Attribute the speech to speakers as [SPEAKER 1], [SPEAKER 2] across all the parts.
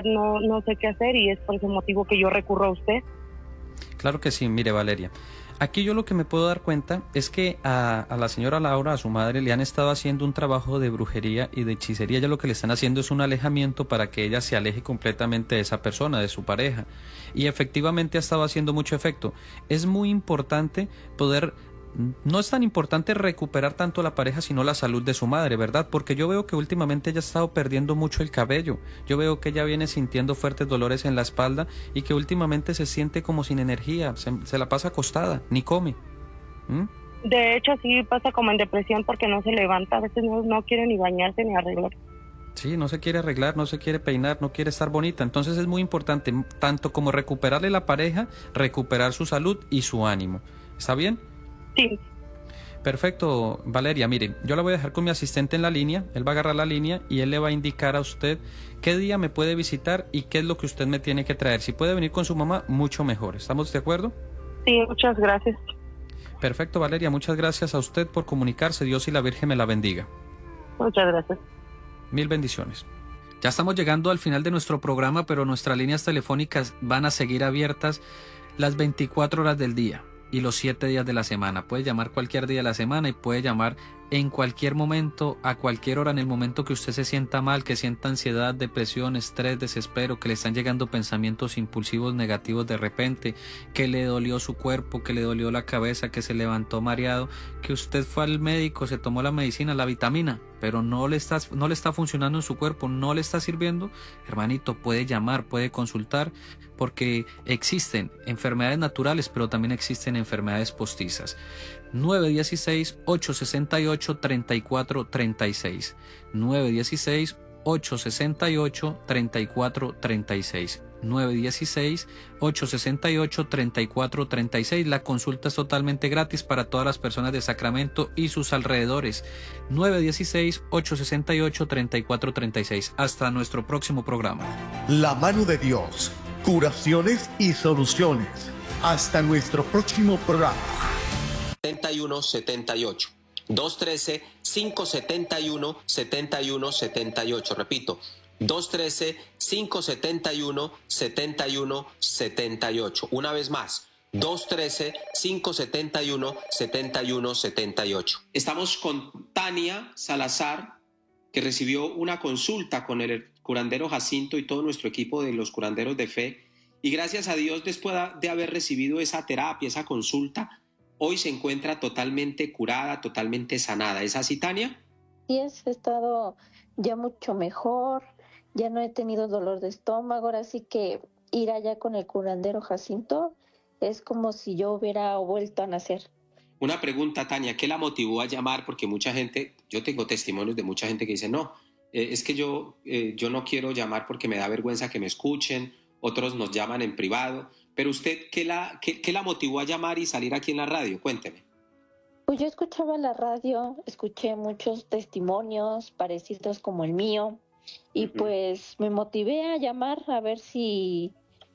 [SPEAKER 1] no sé qué hacer y es por ese motivo que yo recurro a usted.
[SPEAKER 2] Claro que sí, mire Valeria. Aquí yo lo que me puedo dar cuenta es que a la señora Laura, a su madre, le han estado haciendo un trabajo de brujería y de hechicería. Ya lo que le están haciendo es un alejamiento para que ella se aleje completamente de esa persona, de su pareja. Y efectivamente ha estado haciendo mucho efecto. Es muy importante poder... No es tan importante recuperar tanto la pareja, sino la salud de su madre, ¿verdad? Porque yo veo que últimamente ella ha estado perdiendo mucho el cabello. Yo veo que ella viene sintiendo fuertes dolores en la espalda y que últimamente se siente como sin energía, se la pasa acostada, ni come.
[SPEAKER 1] De hecho, sí pasa como en depresión porque no se levanta, a veces no quiere ni bañarse ni arreglar.
[SPEAKER 2] Sí, no se quiere arreglar, no se quiere peinar, no quiere estar bonita. Entonces es muy importante, tanto como recuperarle la pareja, recuperar su salud y su ánimo. ¿Está bien?
[SPEAKER 1] Sí.
[SPEAKER 2] Perfecto, Valeria. Mire, yo la voy a dejar con mi asistente en la línea. Él va a agarrar la línea y él le va a indicar a usted qué día me puede visitar y qué es lo que usted me tiene que traer. Si puede venir con su mamá, mucho mejor. ¿Estamos de acuerdo?
[SPEAKER 1] Sí, muchas gracias.
[SPEAKER 2] Perfecto, Valeria. Muchas gracias a usted por comunicarse. Dios y la Virgen me la bendiga.
[SPEAKER 1] Muchas gracias.
[SPEAKER 2] Mil bendiciones. Ya estamos llegando al final de nuestro programa, pero nuestras líneas telefónicas van a seguir abiertas las 24 horas del día y los 7 días de la semana. Puede llamar cualquier día de la semana y puede llamar en cualquier momento, a cualquier hora, en el momento que usted se sienta mal, que sienta ansiedad, depresión, estrés, desespero, que le están llegando pensamientos impulsivos negativos de repente, que le dolió su cuerpo, que le dolió la cabeza, que se levantó mareado, que usted fue al médico, se tomó la medicina, la vitamina, pero no le está funcionando en su cuerpo, no le está sirviendo. Hermanito, puede llamar, puede consultar, porque existen enfermedades naturales, pero también existen enfermedades postizas. 916-868-3436. 916-868-3436. 916-868-3436. La consulta es totalmente gratis para todas las personas de Sacramento y sus alrededores. 916-868-3436. Hasta nuestro próximo programa.
[SPEAKER 3] La mano de Dios, curaciones y soluciones. Hasta nuestro próximo programa.
[SPEAKER 4] 7178 213-571-7178. Repito, 213-571-7178. Una vez más, 213-571-7178. Estamos con Tania Salazar, que recibió una consulta con el curandero Jacinto y todo nuestro equipo de los curanderos de fe. Y gracias a Dios, después de haber recibido esa terapia, esa consulta, hoy se encuentra totalmente curada, totalmente sanada. ¿Es así, Tania?
[SPEAKER 5] Sí, he estado ya mucho mejor, ya no he tenido dolor de estómago, ahora sí que ir allá con el curandero Jacinto es como si yo hubiera vuelto a nacer.
[SPEAKER 4] Una pregunta, Tania, ¿qué la motivó a llamar? Porque mucha gente, yo tengo testimonios de mucha gente que dice, no, es que yo no quiero llamar porque me da vergüenza que me escuchen, otros nos llaman en privado. Pero usted, ¿qué la motivó a llamar y salir aquí en la radio? Cuénteme.
[SPEAKER 5] Pues yo escuchaba la radio, escuché muchos testimonios parecidos como el mío y pues me motivé a llamar a ver si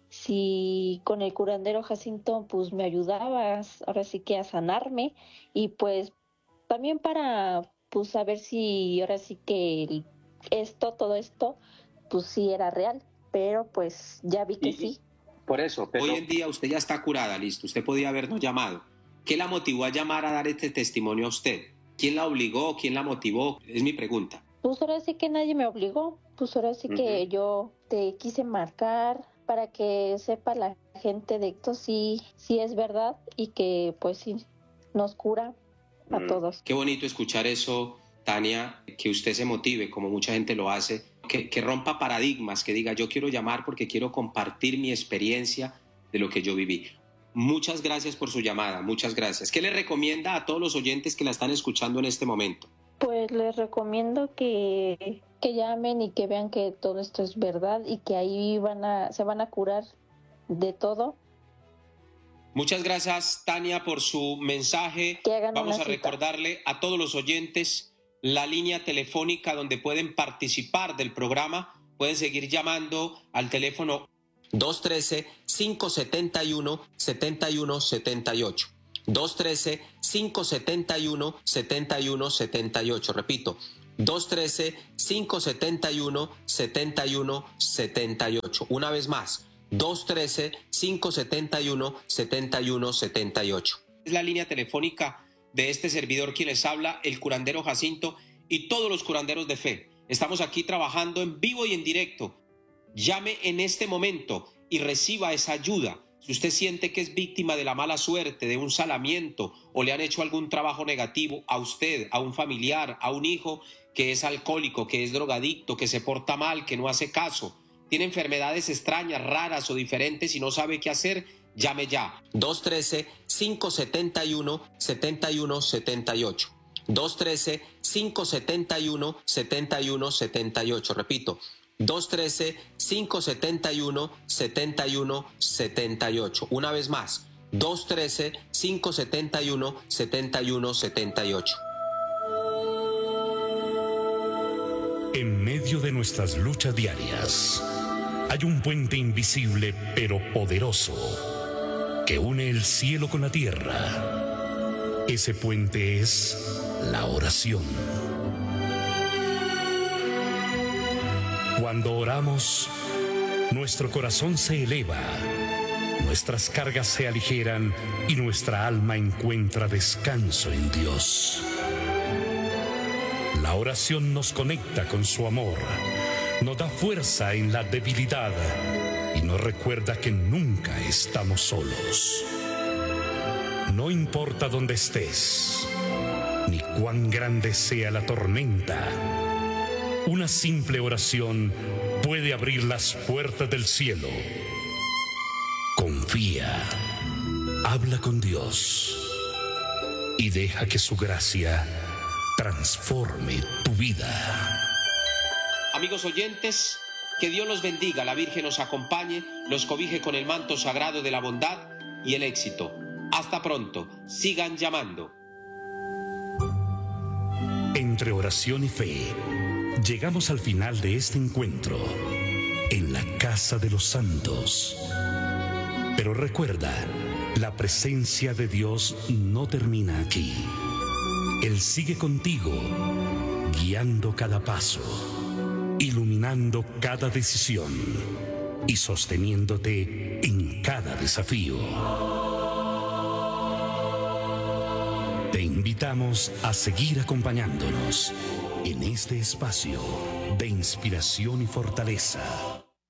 [SPEAKER 5] con el curandero Jacinto pues me ayudabas, ahora sí que a sanarme y pues también para pues saber si ahora sí que todo esto pues sí era real, pero pues ya vi que sí.
[SPEAKER 4] Por eso, pero... Hoy en día usted ya está curada, listo. Usted podía habernos llamado. ¿Qué la motivó a llamar a dar este testimonio a usted? ¿Quién la obligó? ¿Quién la motivó? Es mi pregunta.
[SPEAKER 5] Pues ahora sí que nadie me obligó. Pues ahora sí que yo te quise marcar para que sepa la gente de esto sí es verdad y que pues sí nos cura a todos.
[SPEAKER 4] Qué bonito escuchar eso, Tania, que usted se motive como mucha gente lo hace. Que rompa paradigmas, que diga yo quiero llamar porque quiero compartir mi experiencia de lo que yo viví. Muchas gracias por su llamada, muchas gracias. ¿Qué le recomienda a todos los oyentes que la están escuchando en este momento?
[SPEAKER 5] Pues les recomiendo que llamen y que vean que todo esto es verdad y que ahí se van a curar de todo.
[SPEAKER 4] Muchas gracias, Tania, por su mensaje. Vamos a recordarle a todos los oyentes la línea telefónica donde pueden participar del programa. Pueden seguir llamando al teléfono 213-571-7178. 213-571-7178. Repito, 213-571-7178. Una vez más, 213-571-7178. Es la línea telefónica de este servidor quien les habla, el curandero Jacinto, y todos los curanderos de fe. Estamos aquí trabajando en vivo y en directo. Llame en este momento y reciba esa ayuda. Si usted siente que es víctima de la mala suerte, de un salamiento, o le han hecho algún trabajo negativo a usted, a un familiar, a un hijo que es alcohólico, que es drogadicto, que se porta mal, que no hace caso, tiene enfermedades extrañas, raras o diferentes y no sabe qué hacer, llame ya. 213-571-7178. 213-571-7178. Repito, 213-571-7178. Una vez más, 213-571-7178.
[SPEAKER 6] En medio de nuestras luchas diarias, hay un puente invisible pero poderoso que une el cielo con la tierra. Ese puente es la oración. Cuando oramos, nuestro corazón se eleva, nuestras cargas se aligeran y nuestra alma encuentra descanso en Dios. La oración nos conecta con su amor, nos da fuerza en la debilidad y nos recuerda que nunca estamos solos. No importa dónde estés, ni cuán grande sea la tormenta, una simple oración puede abrir las puertas del cielo. Confía, habla con Dios y deja que su gracia transforme tu vida.
[SPEAKER 4] Amigos oyentes, que Dios los bendiga, la Virgen los acompañe, los cobije con el manto sagrado de la bondad y el éxito. Hasta pronto, sigan llamando.
[SPEAKER 6] Entre oración y fe, llegamos al final de este encuentro en la Casa de los Santos. Pero recuerda, la presencia de Dios no termina aquí. Él sigue contigo, guiando cada paso, iluminando cada decisión y sosteniéndote en cada desafío. Te invitamos a seguir acompañándonos en este espacio de inspiración y fortaleza.